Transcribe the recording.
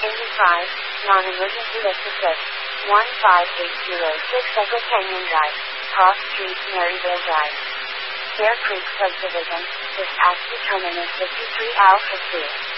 85, non-emergency exit 15806 Echo Canyon Drive, Cross Street, Maryville Drive. Bear Creek Subdivision, this taxi terminus 53 Alpha 2.